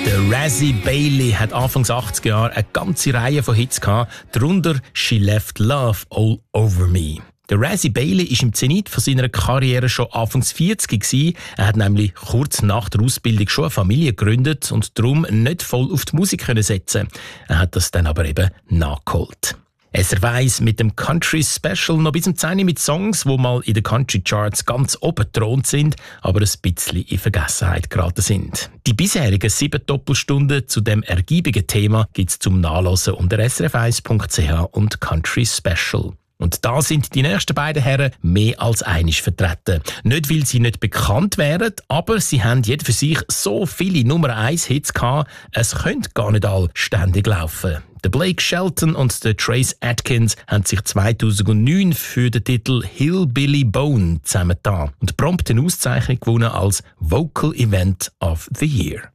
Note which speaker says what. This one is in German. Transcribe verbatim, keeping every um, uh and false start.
Speaker 1: Der Razzie Bailey hat Anfang achtziger Jahre eine ganze Reihe von Hits gehabt, darunter «She Left Love All Over Me». Der Razzie Bailey war im Zenit von seiner Karriere schon Anfangs vierzig gewesen. Er hat nämlich kurz nach der Ausbildung schon eine Familie gegründet und darum nicht voll auf die Musik können setzen. Er hat das dann aber eben nachgeholt. S R F eins mit dem Country Special noch bis zum zehn mit Songs, die mal in den Country Charts ganz oben thront sind, aber ein bisschen in Vergessenheit geraten sind. Die bisherigen sieben Doppelstunden zu dem ergiebigen Thema gibt es zum Nachlesen unter s r f eins punkt c h und Country Special. Und da sind die nächsten beiden Herren mehr als einig vertreten. Nicht, weil sie nicht bekannt wären, aber sie haben jeder für sich so viele Nummer eins Hits gehabt, es könnte gar nicht all ständig laufen. Der Blake Shelton und der Trace Atkins haben sich zweitausendneun für den Titel Hillbilly Bone zusammengetan und prompt eine Auszeichnung gewonnen als Vocal Event of the Year.